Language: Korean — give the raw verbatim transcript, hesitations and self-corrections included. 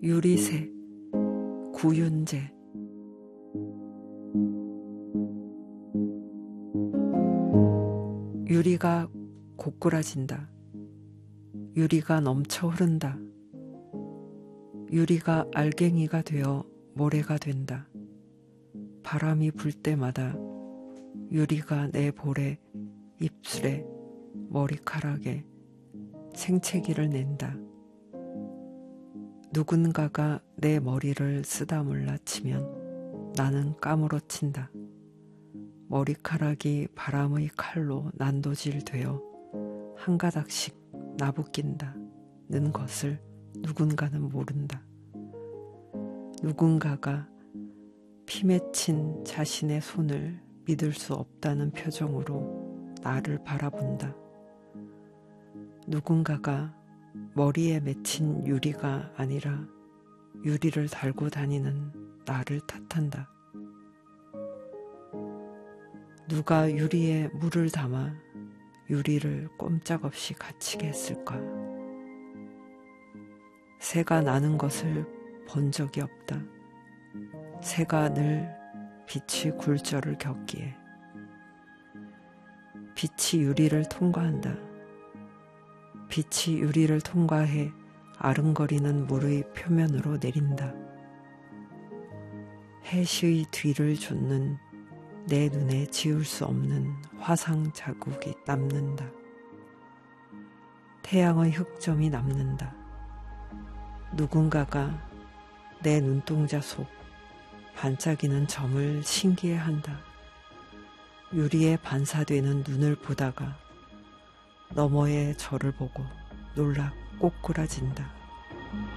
유리새, 구윤재. 유리가 고꾸라진다. 유리가 넘쳐 흐른다. 유리가 알갱이가 되어 모래가 된다. 바람이 불 때마다 유리가 내 볼에, 입술에, 머리카락에 생채기를 낸다. 누군가가 내 머리를 쓰다 몰라치면 나는 까무러친다. 머리카락이 바람의 칼로 난도질되어 한 가닥씩 나부낀다는 것을 누군가는 모른다. 누군가가 피 맺힌 자신의 손을 믿을 수 없다는 표정으로 나를 바라본다. 누군가가 머리에 맺힌 유리가 아니라 유리를 달고 다니는 나를 탓한다. 누가 유리에 물을 담아 유리를 꼼짝없이 갇히게 했을까? 새가 나는 것을 본 적이 없다. 새가 늘 빛이 굴절을 겪기에. 빛이 유리를 통과한다. 빛이 유리를 통과해 아른거리는 물의 표면으로 내린다. 해시의 뒤를 좇는 내 눈에 지울 수 없는 화상 자국이 남는다. 태양의 흑점이 남는다. 누군가가 내 눈동자 속 반짝이는 점을 신기해한다. 유리에 반사되는 눈을 보다가 너머의 저를 보고 놀라 꼬꾸라진다.